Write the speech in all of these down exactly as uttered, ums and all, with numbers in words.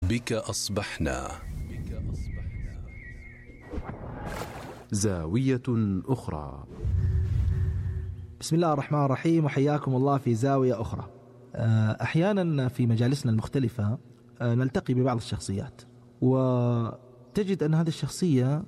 بك أصبحنا. زاوية أخرى. بسم الله الرحمن الرحيم، وحياكم الله في زاوية أخرى. أحيانا في مجالسنا المختلفة نلتقي ببعض الشخصيات، وتجد أن هذه الشخصية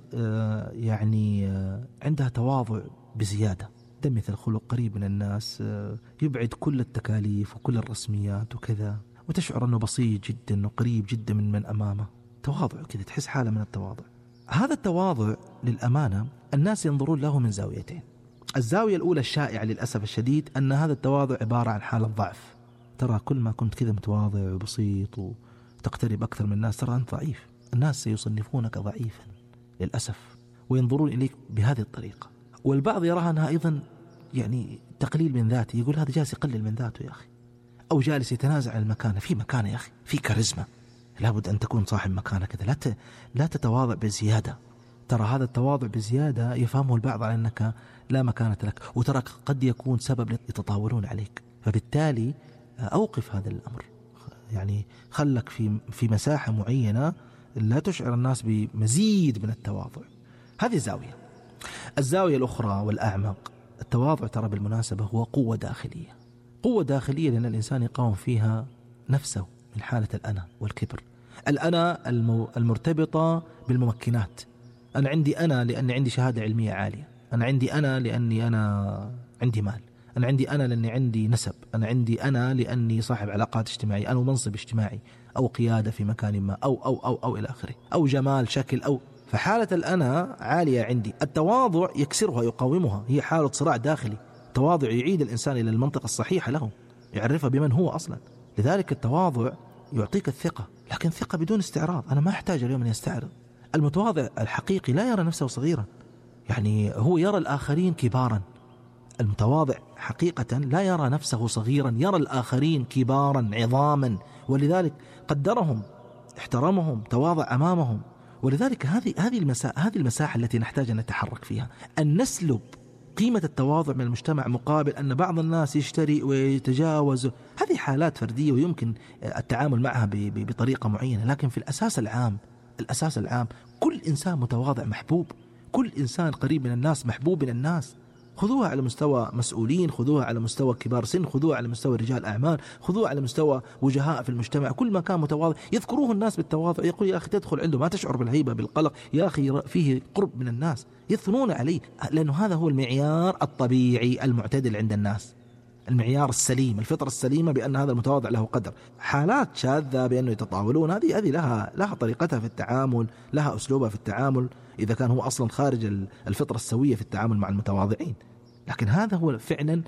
يعني عندها تواضع بزيادة، دمثل الخلق، قريب من الناس، يبعد كل التكاليف وكل الرسميات وكذا، وتشعر أنه بسيط جدا وقريب جدا من من أمامه. تواضع كذا، تحس حالة من التواضع. هذا التواضع للأمانة الناس ينظرون له من زاويتين. الزاوية الأولى الشائعة للأسف الشديد أن هذا التواضع عبارة عن حالة ضعف. ترى كل ما كنت كذا متواضع وبسيط وتقترب أكثر من الناس ترى أنت ضعيف، الناس سيصنفونك ضعيفا للأسف، وينظرون إليك بهذه الطريقة. والبعض يراها أنها أيضا يعني تقليل من ذاته، يقول هذا جالس يقلل من ذاته يا أخي، أو جالس يتنازع عن المكانة. في مكانة يا أخي، في كاريزما، لابد أن تكون صاحب مكانة كذا، لا لا تتواضع بزيادة. ترى هذا التواضع بزيادة يفهمه البعض على أنك لا مكانة لك، وترى قد يكون سبب يتطاولون عليك. فبالتالي أوقف هذا الأمر، يعني خلك في في مساحة معينة لا تشعر الناس بمزيد من التواضع. هذه زاوية. الزاوية الأخرى والأعمق، التواضع ترى بالمناسبة هو قوة داخلية، قوة داخلية لأن الإنسان يقاوم فيها نفسه من حالة الأنا والكبر. الأنا المرتبطة بالممكنات. أنا عندي أنا لأني عندي شهادة علمية عالية، أنا عندي أنا لأني أنا عندي مال، أنا عندي أنا لأني عندي نسب، أنا عندي أنا لأني صاحب علاقات اجتماعية، أو منصب اجتماعي، أو قيادة في مكان ما، أو أو أو أو إلى آخره، أو جمال شكل، أو فحالة الأنا عالية عندي. التواضع يكسرها يقاومها، هي حالة صراع داخلي. التواضع يعيد الإنسان إلى المنطقة الصحيحة له، يعرفه بمن هو أصلا. لذلك التواضع يعطيك الثقة، لكن ثقة بدون استعراض. أنا ما أحتاج اليوم أن يستعرض. المتواضع الحقيقي لا يرى نفسه صغيرا، يعني هو يرى الآخرين كبارا. المتواضع حقيقة لا يرى نفسه صغيرا، يرى الآخرين كبارا عظاما، ولذلك قدرهم، احترمهم، تواضع أمامهم. ولذلك هذه هذه المساحة هذه المساحة التي نحتاج أن نتحرك فيها، أن نسلب قيمة التواضع من المجتمع مقابل أن بعض الناس يشتري ويتجاوز. هذه حالات فردية ويمكن التعامل معها بطريقة معينة، لكن في الأساس العام الأساس العام كل إنسان متواضع محبوب، كل إنسان قريب من الناس محبوب من الناس. خذوها على مستوى مسؤولين، خذوها على مستوى كبار سن، خذوها على مستوى رجال أعمال، خذوها على مستوى وجهاء في المجتمع. كل ما كان متواضع يذكروه الناس بالتواضع، يقول يا أخي تدخل عنده ما تشعر بالهيبة بالقلق، يا أخي فيه قرب من الناس، يثنون عليه، لأنه هذا هو المعيار الطبيعي المعتدل عند الناس، المعيار السليم، الفطرة السليمة بأن هذا المتواضع له قدر. حالات شاذة بأنه يتطاولون، هذه هذه لها لها طريقتها في التعامل، لها أسلوبها في التعامل، إذا كان هو أصلا خارج الفطرة السوية في التعامل مع المتواضعين. لكن هذا هو فعلا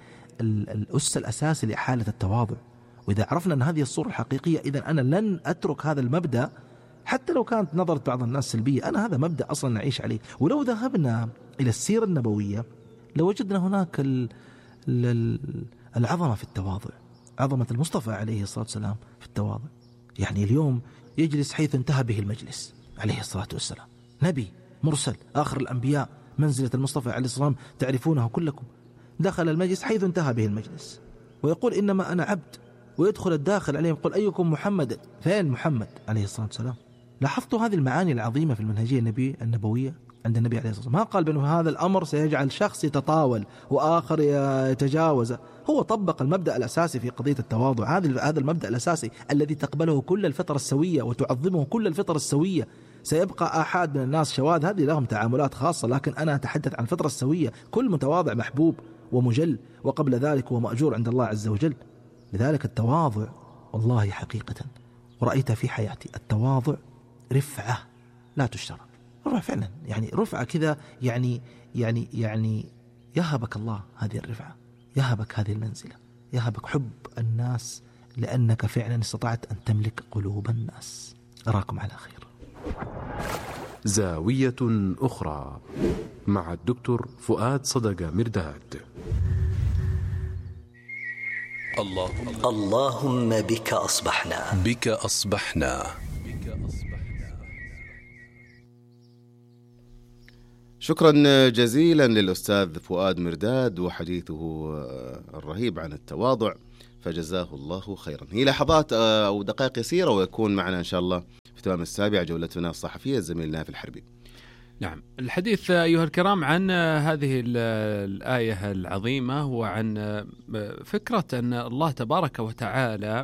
الأس الأساسي لحالة التواضع. وإذا عرفنا أن هذه الصورة الحقيقية، إذن أنا لن أترك هذا المبدأ حتى لو كانت نظرة بعض الناس سلبية. أنا هذا مبدأ أصلا نعيش عليه. ولو ذهبنا إلى السيرة النبوية لوجدنا هناك ال ال العظمة في التواضع، عظمة المصطفى عليه الصلاة والسلام في التواضع. يعني اليوم يجلس حيث انتهى به المجلس عليه الصلاة والسلام، نبي مرسل آخر الأنبياء، منزلة المصطفى عليه الصلاة والسلام تعرفونه كلكم. دخل المجلس حيث انتهى به المجلس ويقول إنما أنا عبد، ويدخل الداخل عليهم يقول أيكم محمد؟ فين محمد عليه الصلاة والسلام؟ لاحظتوا هذه المعاني العظيمة في المنهجية النبي النبوية عند النبي عليه الصلاة والسلام. ما قال بأنه هذا الأمر سيجعل شخص يتطاول وآخر يتجاوز. هو طبق المبدأ الأساسي في قضية التواضع، هذا هذا المبدأ الأساسي الذي تقبله كل الفطر السوية وتعظمه كل الفطر السوية. سيبقى أحد من الناس شواذ، هذه لهم تعاملات خاصة، لكن أنا أتحدث عن الفطرة السوية. كل متواضع محبوب ومجل، وقبل ذلك هو مأجور عند الله عز وجل. لذلك التواضع والله حقيقة، ورأيتها في حياتي، التواضع رفعة لا تشترى. رفعة فعلا، يعني رفعة كذا، يعني يعني يعني يهبك الله هذه الرفعة، يهبك هذه المنزلة، يهبك حب الناس، لأنك فعلا استطعت أن تملك قلوب الناس. أراكم على خير. زاوية أخرى مع الدكتور فؤاد صدقة مرداد. اللهم اللهم بك أصبحنا. بك أصبحنا. شكرا جزيلا للأستاذ فؤاد مرداد وحديثه الرهيب عن التواضع، فجزاه الله خيرا. هي لحظات أو دقائق يسيرة ويكون معنا إن شاء الله في تمام السابعة جولتنا الصحفية الزميل نايف الحربي. نعم، الحديث أيها الكرام عن هذه الآية العظيمة وعن فكرة أن الله تبارك وتعالى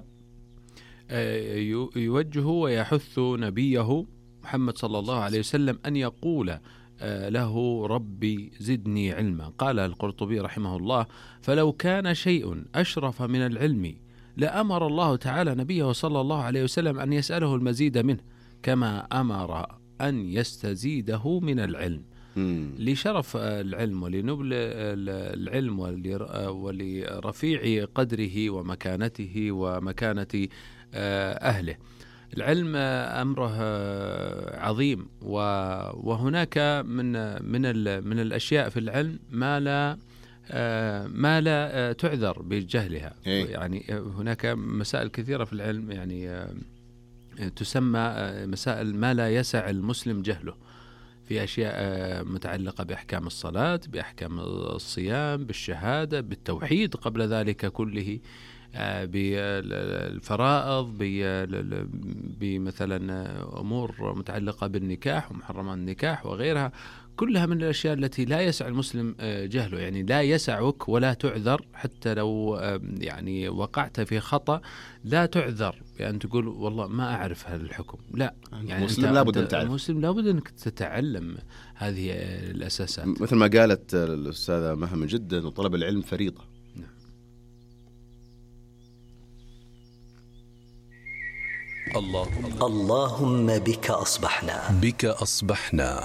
يوجه ويحث نبيه محمد صلى الله عليه وسلم أن يقول له ربي زدني علما. قال القرطبي رحمه الله: فلو كان شيء أشرف من العلم لأمر الله تعالى نبيه صلى الله عليه وسلم أن يسأله المزيد منه، كما أمر أن يستزيده من العلم. مم. لشرف العلم ولنبل العلم ولرفيع قدره ومكانته ومكانة أهله. العلم أمره عظيم، وهناك من من من الأشياء في العلم ما لا ما لا تعذر بجهلها. يعني هناك مسائل كثيرة في العلم يعني تسمى مسائل ما لا يسع المسلم جهله، في أشياء متعلقة بأحكام الصلاة، بأحكام الصيام، بالشهادة، بالتوحيد قبل ذلك كله، بالفرائض، بمثلا أمور متعلقة بالنكاح ومحرمات النكاح وغيرها، كلها من الأشياء التي لا يسع المسلم جهله. يعني لا يسعك ولا تعذر، حتى لو يعني وقعت في خطأ لا تعذر بأن تقول والله ما أعرف هذا الحكم. لا، يعني المسلم لابد أن تعرف، المسلم لابد أنك تتعلم هذه الأساسات. مثل ما قالت الأستاذة مهم جدا، وطلب العلم فريضة. الله اللهم بك أصبحنا بك أصبحنا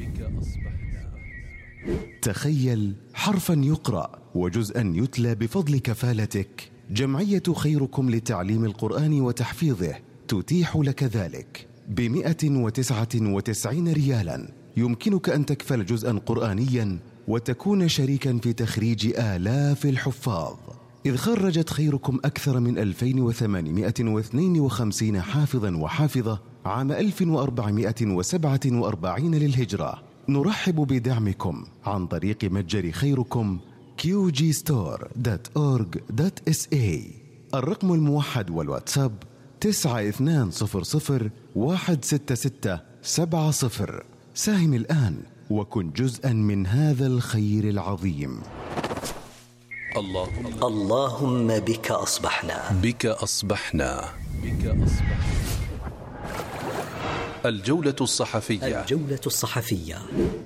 تخيل حرفا يقرأ وجزءا يتلى بفضل كفالتك. جمعية خيركم لتعليم القرآن وتحفيظه تتيح لك ذلك بمئة وتسعة وتسعين ريالا. يمكنك أن تكفل جزءا قرآنيا وتكون شريكا في تخريج آلاف الحفاظ، إذ خرجت خيركم أكثر من ألفين وثمانمائة واثنين وخمسين حافظا وحافظة عام ألف وأربعمائة وسبعة وأربعين للهجرة. نرحب بدعمكم عن طريق متجر خيركم كيو جي ستور دوت أورج دوت إس إيه. الرقم الموحد والواتساب تسعة اثنان صفر صفر واحد ستة ستة سبعة صفر. ساهم الآن وكن جزءا من هذا الخير العظيم. الله اللهم بك أصبحنا بك أصبحنا بك أصبحنا الجولة الصحفية الجولة الصحفية.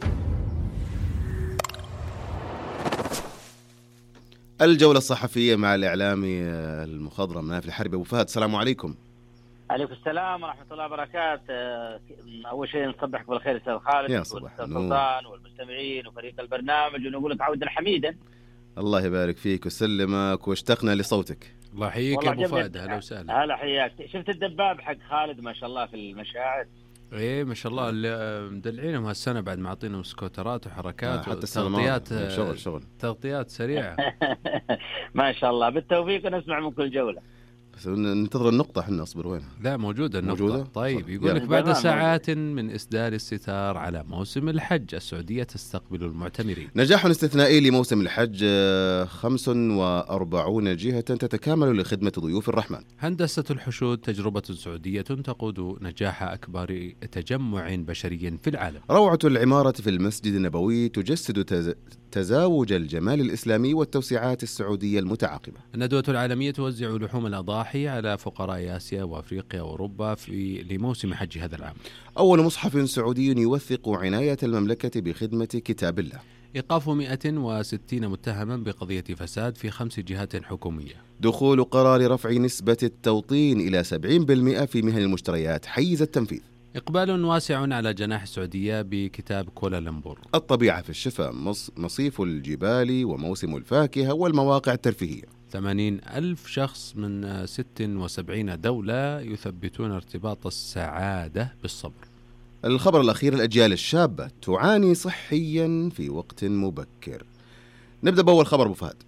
الجولة الصحفية مع الإعلامي المخضرم نايف الحربي. أبو فهد، السلام عليكم. عليكم السلام ورحمة الله وبركاته. أول شيء نصبحك بالخير أستاذ خالد والأستاذ سلطان والمستمعين وفريق البرنامج، ونقول لك عودا حميدا. الله يبارك فيك وسلمك، واشتقنا لصوتك. الله يحييك يا أبو فهد، أهلا وسهلا. هلا حياك. شفت الدباب حق خالد ما شاء الله في المشاعر؟ ايه ما شاء الله، اللي مدلعينهم هالسنه بعد ما عطينهم سكوترات وحركات آه وتغطيات شغل شغل تغطيات سريعه. ما شاء الله، بالتوفيق ونسمع من كل جوله. بس ننتظر النقطة، احنا اصبر وين؟ لا موجودة النقطة. موجودة؟ طيب يقول لك بعد ساعات من إسدال الستار على موسم الحج، السعودية تستقبل المعتمرين. نجاح استثنائي لموسم الحج، خمس وأربعون جهة تتكامل لخدمة ضيوف الرحمن. هندسة الحشود تجربة سعودية تقود نجاح أكبر تجمع بشري في العالم. روعة العمارة في المسجد النبوي تجسد تز... تزاوج الجمال الإسلامي والتوسعات السعودية المتعاقبة. الندوة العالمية توزع لحوم الأضاحي على فقراء آسيا وأفريقيا وأوروبا في لموسم حج هذا العام. أول مصحف سعودي يوثق عناية المملكة بخدمة كتاب الله. إيقاف مئة وستين متهما بقضية فساد في خمس جهات حكومية. دخول قرار رفع نسبة التوطين إلى سبعين بالمئة في مهن المشتريات حيز التنفيذ. إقبال واسع على جناح السعودية بكتاب كوالالمبور. الطبيعة في الشفاء، مصيف الجبال وموسم الفاكهة والمواقع الترفيهية. ثمانين ألف شخص من ست وسبعين دولة يثبتون ارتباط السعادة بالصبر. الخبر الأخير، الأجيال الشابة تعاني صحيا في وقت مبكر. نبدأ بأول خبر أبو فهد.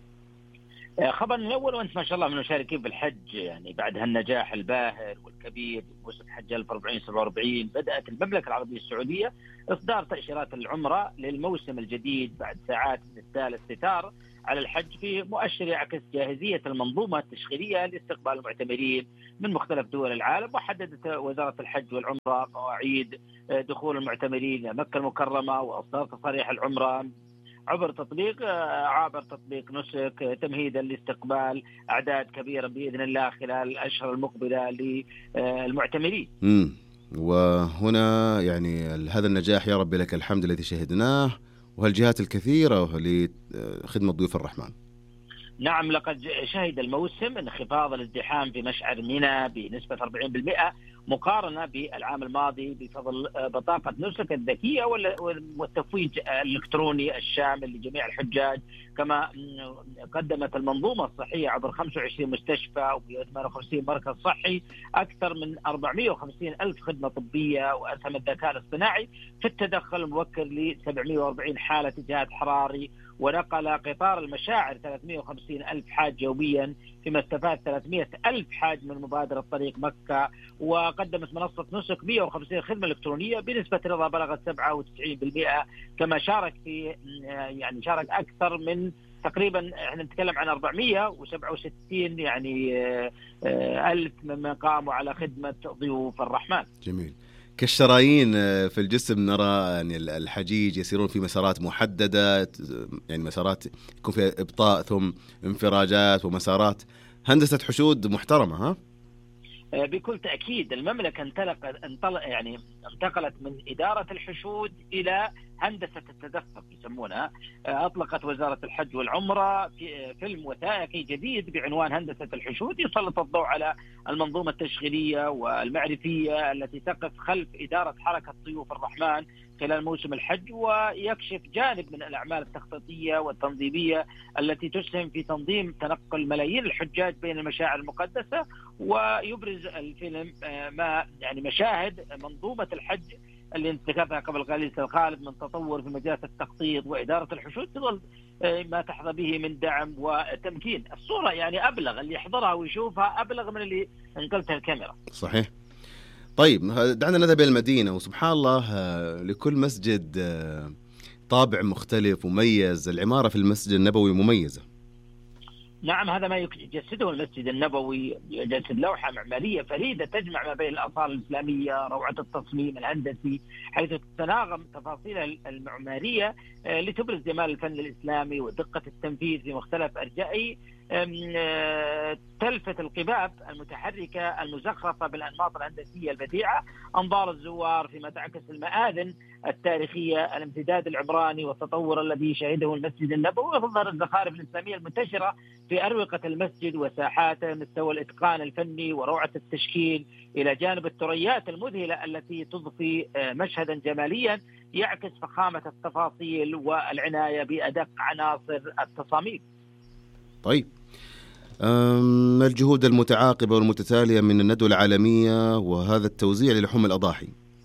خبر الأول، وأنت ما شاء الله من المشاركين بالحج، يعني بعد هالنجاح الباهر والكبير موسم حج ألف وأربعمائة وسبعة وأربعين بدأت المملكة العربية السعودية إصدار تأشيرات العمرة للموسم الجديد بعد ساعات من إسدال الستار على الحج في مؤشر يعكس جاهزية المنظومة التشغيلية لاستقبال المعتمرين من مختلف دول العالم. وحددت وزارة الحج والعمرة مواعيد دخول المعتمرين مكة المكرمة وإصدار تصاريح العمرة عبر تطبيق عبر تطبيق نسك تمهيدا لاستقبال أعداد كبيرة بإذن الله خلال الأشهر المقبلة للمعتمرين. امم وهنا يعني هذا النجاح يا رب لك الحمد الذي شهدناه، وهالجهات الكثيرة لخدمة ضيوف الرحمن. نعم، لقد شهد الموسم انخفاض الازدحام في مشعر منى بنسبة أربعين بالمئة مقارنة بالعام الماضي بفضل بطاقة نسك الذكية والتفويج الإلكتروني الشامل لجميع الحجاج. كما قدمت المنظومة الصحية عبر خمسة وعشرين مستشفى وثمانية وخمسين مركز صحي أكثر من أربعمئة وخمسين ألف خدمة طبية، وأسهم الذكاء الاصطناعي في التدخل المبكر ل سبعمئة وأربعين حالة اجهاد حراري، ونقل قطار المشاعر ثلاثمئة وخمسين ألف حاج يوميا، فيما استفاد ثلاثمئة ألف حاج من مبادرة طريق مكة. وقدمت منصة نسك مئة وخمسين خدمة إلكترونية بنسبة رضا بلغت سبعة وتسعين بالمئة. كما شارك في يعني شارك أكثر من تقريبا احنا نتكلم عن أربعمئة وسبعة وستين يعني ألف ممن قاموا على خدمة ضيوف الرحمن. جميل. كالشرايين في الجسم نرى يعني الحجيج يسيرون في مسارات محددة، يعني مسارات يكون فيها إبطاء ثم انفراجات ومسارات، هندسة حشود محترمة. ها بكل تأكيد المملكة انطلقت انطلق يعني انتقلت من إدارة الحشود إلى هندسة التدفق يسمونها. أطلقت وزارة الحج والعمرة في فيلم وثائقي جديد بعنوان هندسة الحشود، يسلط الضوء على المنظومة التشغيلية والمعرفية التي تقف خلف إدارة حركة ضيوف الرحمن خلال موسم الحج، ويكشف جانب من الأعمال التخطيطية والتنظيمية التي تسهم في تنظيم تنقل ملايين الحجاج بين المشاعر المقدسة. ويبرز الفيلم ما يعني مشاهد منظومة الحج اللي انتكتها قبل قليل الخالد من تطور في مجال التخطيط وإدارة الحشود تظل ما تحظى به من دعم وتمكين. الصورة يعني أبلغ، اللي يحضرها ويشوفها أبلغ من اللي انقلتها الكاميرا. صحيح. طيب دعنا نذهب إلى المدينة، وسبحان الله لكل مسجد طابع مختلف مميز. العمارة في المسجد النبوي مميزة. نعم، هذا ما يجسده المسجد النبوي، يجسد لوحة معمارية فريدة تجمع ما بين الآثار الإسلامية، روعة التصميم الهندسي، حيث تتناغم تفاصيل المعمارية لتبرز جمال الفن الإسلامي ودقة التنفيذ في مختلف أرجائه. تلفت القباب المتحركة المزخرفة بالأنماط الهندسية البديعة أنظار الزوار، فيما تعكس المآذن التاريخية الامتداد العمراني والتطور الذي شهده المسجد النبوي. وتظهر الزخارف الإسلامية المنتشرة في أروقة المسجد وساحاته، مستوى الإتقان الفني وروعة التشكيل، إلى جانب الثريات المذهلة التي تضفي مشهدا جماليا يعكس فخامة التفاصيل والعناية بأدق عناصر التصاميم. طيب، ما الجهود المتعاقبة والمتتالية من الندوة العالمية وهذا التوزيع للحوم الأضاحي؟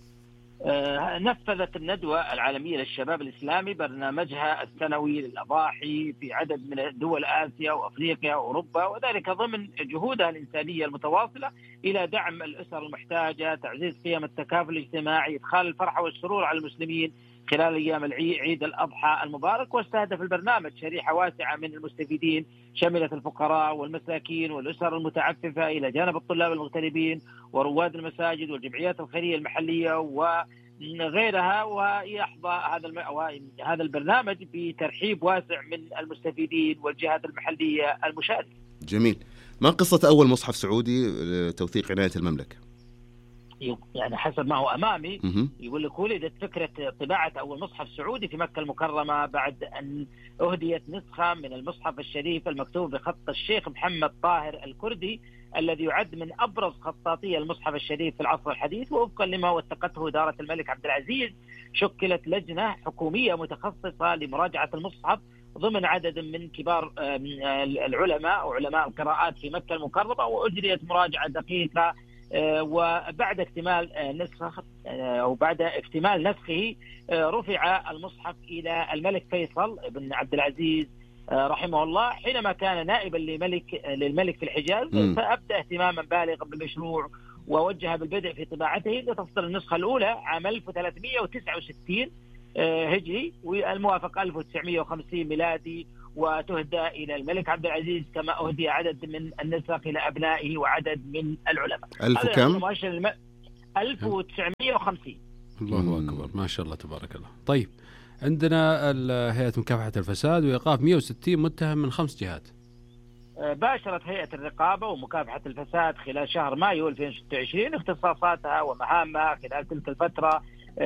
نفذت الندوة العالمية للشباب الإسلامي برنامجها السنوي للأضاحي في عدد من دول آسيا وأفريقيا وأوروبا، وذلك ضمن جهودها الإنسانية المتواصلة إلى دعم الأسر المحتاجة، تعزيز قيم التكافل الاجتماعي، إدخال الفرحة والسرور على المسلمين خلال أيام العيد عيد الأضحى المبارك. واستهدف البرنامج شريحة واسعة من المستفيدين شملت الفقراء والمساكين والأسر المتعففة، إلى جانب الطلاب المغتربين ورواد المساجد والجمعيات الخيرية المحلية وغيرها. ويحظى هذا هذا البرنامج بترحيب واسع من المستفيدين والجهات المحلية المشاركة. جميل. ما قصة أول مصحف سعودي لتوثيق عناية المملكة؟ يعني حسب ما هو أمامي يقول لك ولدت فكرة طباعة أول مصحف سعودي في مكة المكرمة بعد أن أهديت نسخة من المصحف الشريف المكتوب بخط الشيخ محمد طاهر الكردي الذي يعد من أبرز خطاطي المصحف الشريف في العصر الحديث. ووفقا لما وثقته إدارة الملك عبد العزيز شكلت لجنة حكومية متخصصة لمراجعة المصحف ضمن عدد من كبار العلماء وعلماء القراءات في مكة المكرمة، وأجريت مراجعة دقيقة. وبعد اكتمال نسخه أو بعد اكتمال نسخه رفع المصحف إلى الملك فيصل بن عبد العزيز رحمه الله حينما كان نائبا لملك للملك في الحجاز، فأبدى اهتماما بالغا بالمشروع ووجه بالبدء في طباعته لتصدر النسخة الأولى عام ألف وثلاثمئة وتسعة وستين هجري والموافق ألف وتسعمئة وخمسين ميلادي. وتهدى إلى الملك عبد العزيز، كما أهدي عدد من النسخ إلى أبنائه وعدد من العلماء. ألف وكم؟ ألف وتسعمائة وخمسين. الله أكبر، ما شاء الله تبارك الله. طيب، عندنا هيئة مكافحة الفساد وإيقاف مئة وستين متهم من خمس جهات. باشرت هيئة الرقابة ومكافحة الفساد خلال شهر مايو ألفين وستة وعشرين اختصاصاتها ومهامها خلال تلك الفترة،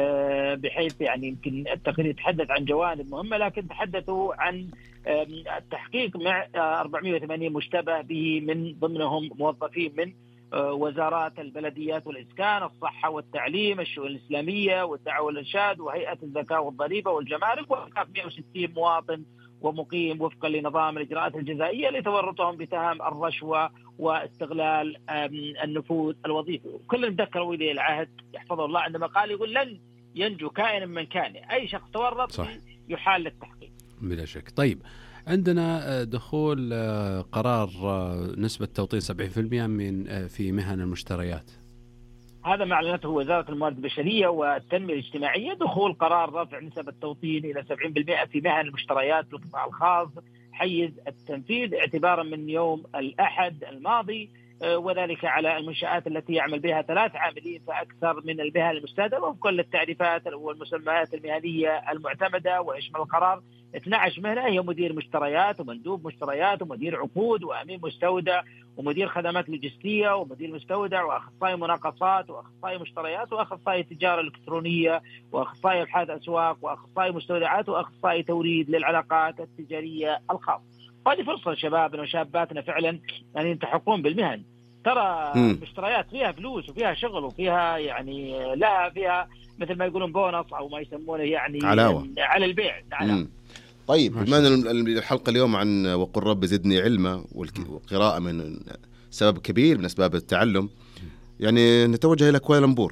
بحيث يعني يمكن التقرير يتحدث عن جوانب مهمة، لكن تحدثوا عن التحقيق مع أربعمائة وثمانين مشتبه به، من ضمنهم موظفين من وزارات البلديات والإسكان، الصحة والتعليم، الشؤون الإسلامية والدعوة والإرشاد، وهيئة الزكاة والضريبة والجمارك، وإيقاف مئة وستين مواطن ومقيم وفقا لنظام الإجراءات الجزائية لتورطهم بتهم الرشوة واستغلال النفوذ الوظيفي. كلهم ذكروا ولي العهد يحفظه الله عندما قال يقول لن ينجو كائن من كان، أي شخص تورط صح. يحال للتحقيق بلا شك. طيب، عندنا دخول قرار نسبة توطين سبعين بالمئة من في مهن المشتريات. هذا ما أعلنته وزارة الموارد البشرية والتنمية الاجتماعية، دخول قرار رفع نسبة التوطين إلى سبعين بالمئة في مهن المشتريات بالقطاع الخاص حيز التنفيذ اعتبارا من يوم الأحد الماضي، وذلك على المنشآت التي يعمل بها ثلاث عاملين فأكثر من المهن المستهدفة وفقا للتعريفات والمسميات المهنية المعتمدة. ويشمل القرار اثنتي عشرة مهنة هي مدير مشتريات ومندوب مشتريات ومدير عقود وأمين مستودع ومدير خدمات لوجستية ومدير مستودع وأخصائي مناقصات وأخصائي مشتريات وأخصائي تجارة إلكترونية وأخصائي أبحاث أسواق وأخصائي مستودعات وأخصائي توريد للعلاقات التجارية الخاصة. هذه فرصة شبابنا وشاباتنا فعلا أن يلتحقون بالمهن. ترى المشتريات فيها فلوس وفيها شغل وفيها يعني لها فيها مثل ما يقولون بونص أو ما يسمونه يعني علاوة على البيع. علاوة. طيب، بما أن الحلقة اليوم عن وقل رب زدني علما والقراءة من سبب كبير من أسباب التعلم، يعني نتوجه إلى كوالالمبور.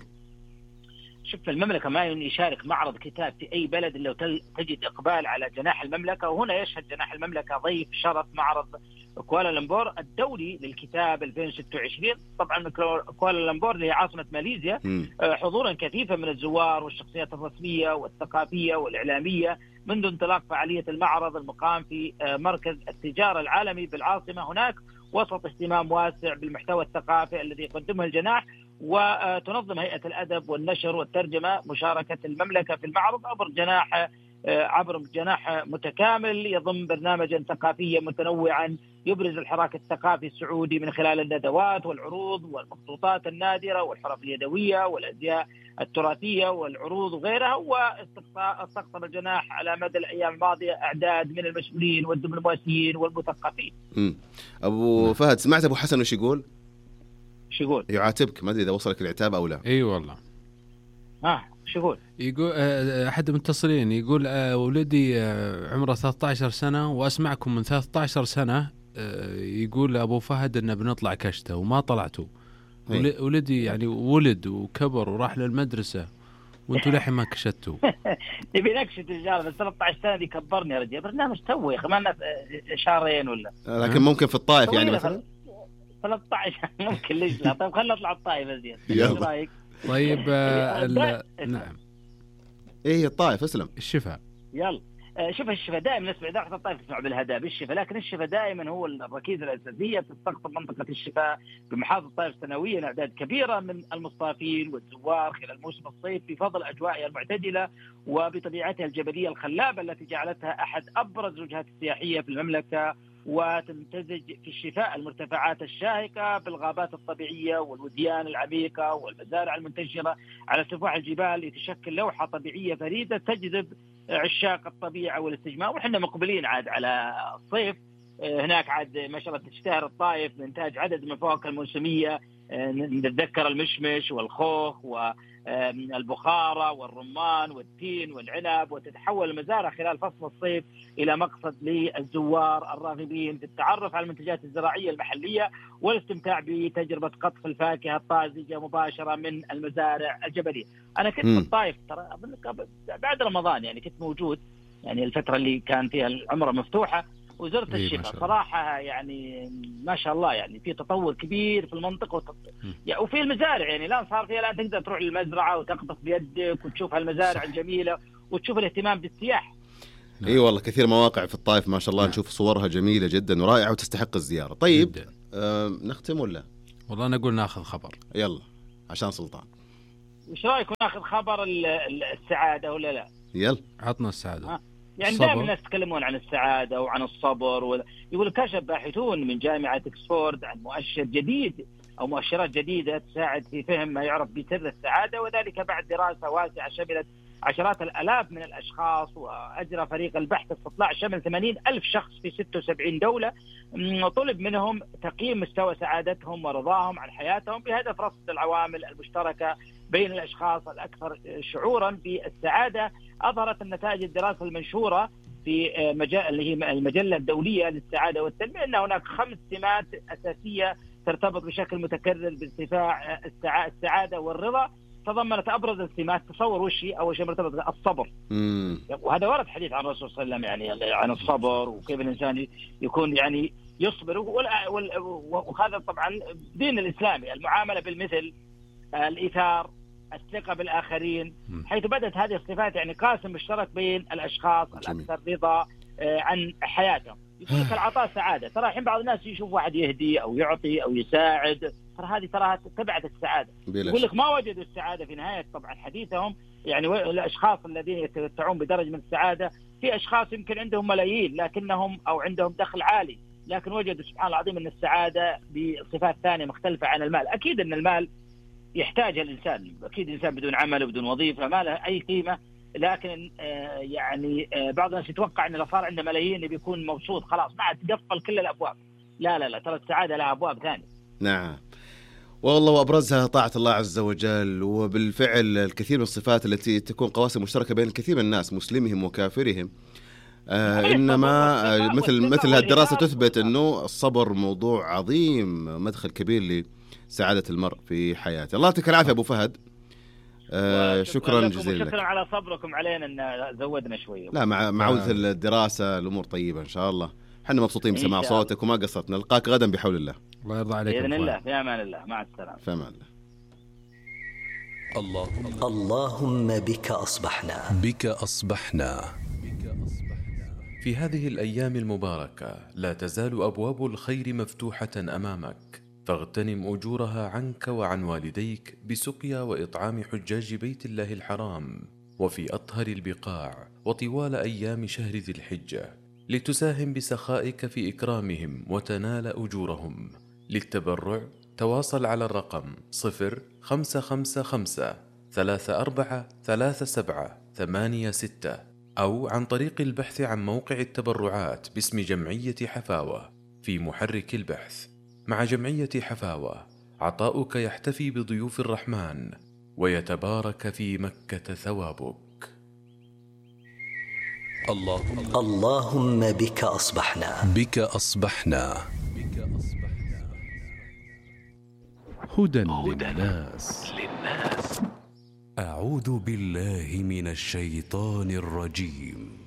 شوف، المملكة ما يشارك معرض كتاب في أي بلد لو تجد إقبال على جناح المملكة، وهنا يشهد جناح المملكة ضيف شرف معرض كوالالمبور الدولي للكتاب ألفين وستة وعشرين. طبعا كوالالمبور اللي هي عاصمة ماليزيا، حضورا كثيفا من الزوار والشخصيات الرسمية والثقافية والإعلامية منذ انطلاق فعالية المعرض المقام في مركز التجارة العالمي بالعاصمة هناك، وسط اهتمام واسع بالمحتوى الثقافي الذي يقدمه الجناح. وتنظم هيئة الأدب والنشر والترجمة مشاركة المملكة في المعرض عبر جناح عبر جناح متكامل يضم برنامجا ثقافيا متنوعا يبرز الحراك الثقافي السعودي من خلال الندوات والعروض والمخطوطات النادرة والحرف اليدوية والأزياء التراثية والعروض وغيرها. واستقطب الجناح على مدى الأيام الماضية أعداد من المسؤولين والدبلوماسيين والمثقفين. أبو فهد، سمعت أبو حسن وش يقول؟ شو يقول؟ يعاتبك، ما أدري إذا وصلك العتاب أو لا. أي أيوة والله. آه شو يقول؟ يقول أحد المتصلين يقول ولدي عمره ثلاثة عشر سنة وأسمعكم من ثلاثة عشر سنة يقول أبو فهد إنه بنطلع كشته وما طلعتوا. ولدي يعني ولد وكبر وراح للمدرسة وانتوا لحين ما كشتوا. نبي نكشت الرجال بس ثلاثة عشر سنة دي كبرني يا رجال. برنامج توي يا أخي ما شهرين ولا. لكن ممكن في الطائف يعني مثلا. ثلاثة عشر ممكن ليش لا. طيب خلينا نطلع الطائف أزين. ايش رايك؟ طيب ال... نعم. ايه الطائف اسلم. الشفاء. يلا شوف، الشفاء دائما نسمع إذاعة الطائف تسمع بالهداء بالشفاء، لكن الشفاء دائما هو الركيزة الأساسية. تستقطب منطقة الشفاء بمحافظة الطائف سنويا أعداد كبيرة من المصطافين والزوار خلال موسم الصيف بفضل أجوائها المعتدلة وبطبيعتها الجبلية الخلابة التي جعلتها أحد أبرز الوجهات السياحية في المملكة. وتمتزج في الشفاء المرتفعات الشاهقة بالغابات الطبيعية والوديان العميقة والمزارع المنتشرة على سفوح الجبال لتشكل لوحة طبيعية فريدة تجذب عشاق الطبيعة والاستجمام. وحنا مقبلين عاد على الصيف، هناك عاد ما شاء الله تشتهر الطائف بإنتاج عدد من الفواكه الموسمية، نتذكر المشمش والخوخ والبخارة والرمان والتين والعنب. وتتحول المزارع خلال فصل الصيف إلى مقصد للزوار الراغبين في التعرف على المنتجات الزراعية المحلية والاستمتاع بتجربة قطف الفاكهة الطازجة مباشرة من المزارع الجبلية. أنا كنت في الطائف ترى بعد رمضان، يعني كنت موجود يعني الفترة اللي كان فيها العمرة مفتوحة وزرت الشفاء صراحة، يعني ما شاء الله يعني في تطور كبير في المنطقة وتط... يعني وفي المزارع، يعني الآن صار فيها الآن تقدر تروح للمزرعة وتقطف بيدك وتشوف هالمزارع الجميلة وتشوف الاهتمام بالسياحة. نعم. اي والله كثير مواقع في الطائف ما شاء الله. نعم. نشوف صورها جميلة جدا ورائعة وتستحق الزيارة. طيب آه نختم ولا؟ والله أنا أقول ناخذ خبر. يلا عشان سلطان. وش رأيكم ناخذ خبر السعادة ولا لا؟ يلا عطنا السعادة. ها. يعني دائما الناس يتكلمون عن السعادة وعن الصبر و... يقول كشف باحثون من جامعة اكسفورد عن مؤشر جديد أو مؤشرات جديدة تساعد في فهم ما يعرف بسر السعادة، وذلك بعد دراسة واسعة شملت عشرات الآلاف من الأشخاص، وأجرى فريق البحث استطلاع شمل ثمانين ألف شخص في ستة وسبعين دولة. طلب منهم تقييم مستوى سعادتهم ورضاهم عن حياتهم بهدف رصد العوامل المشتركة بين الأشخاص الأكثر شعورا بالسعادة. أظهرت النتائج الدراسة المنشورة في مجال اللي هي المجلة الدولية للسعادة والتنمية أن هناك خمس سمات أساسية ترتبط بشكل متكرر بارتفاع السعادة والرضا. تضمنت أبرز السمات، تصور وش هي؟ أول شيء مرتبط الصبر. مم. وهذا ورد حديث عن الرسول صلى الله عليه وسلم يعني عن الصبر وكيف الإنسان يكون يعني يصبر، وهذا طبعا دين الإسلامي المعاملة بالمثل، الإيثار، الثقة بالآخرين، حيث بدأت هذه الصفات يعني قاسم مشترك بين الأشخاص الأكثر رضا عن حياتهم. يقول لك العطاء سعادة. ترى الحين بعض الناس يشوف واحد يهدي أو يعطي أو يساعد، ترى هذه تراها تبعت السعادة. يقول لك ما وجدوا السعادة في نهاية طبعا حديثهم، يعني الأشخاص الذين يتمتعون بدرجة من السعادة، في أشخاص يمكن عندهم ملايين لكنهم أو عندهم دخل عالي، لكن وجدوا سبحان الله العظيم أن السعادة بصفات ثانية مختلفة عن المال. أكيد أن المال يحتاج الإنسان، أكيد الإنسان بدون عمل وبدون وظيفة ما له أي قيمة، لكن آه يعني آه بعض الناس يتوقع أن لو صار عنده ملايين بيكون مبسوط خلاص ما عاد تقفل كل الأبواب. لا لا لا، ترى السعادة لها أبواب ثانية. نعم والله، وأبرزها طاعة الله عز وجل. وبالفعل الكثير من الصفات التي تكون قواسم مشتركة بين الكثير من الناس مسلمهم وكافرهم. آه إنما آه مثل مثل هالدراسة تثبت أنه الصبر موضوع عظيم، مدخل كبير لسعادة المرء في حياته. الله يعطيك العافية أبو فهد. آه شكرا جزيلا لك. شكرا على صبركم علينا أن زودنا شوية. لا مع معودة الدراسة الأمور طيبة إن شاء الله. حنا مبسوطين بسماع صوتك وما قصرت. نلقاك غدا بحول الله. الله يرضى عليك بإذن الله. في أمان الله. مع السلامة. في أمان الله. اللهم اللهم بك أصبحنا بك أصبحنا في هذه الأيام المباركة لا تزال أبواب الخير مفتوحة أمامك، فاغتنم أجورها عنك وعن والديك بسقيا وإطعام حجاج بيت الله الحرام وفي أطهر البقاع وطوال أيام شهر ذي الحجة، لتساهم بسخائك في إكرامهم وتنال أجورهم. للتبرع تواصل على الرقم صفر خمسة خمسة خمسة ثلاثة أربعة ثلاثة سبعة ثمانية ستة، أو عن طريق البحث عن موقع التبرعات باسم جمعية حفاوة في محرك البحث. مع جمعية حفاوة عطاؤك يحتفي بضيوف الرحمن ويتبارك في مكة ثوابك. اللهم اللهم بك أصبحنا بك أصبحنا هدى للناس. أعوذ بالله من الشيطان الرجيم.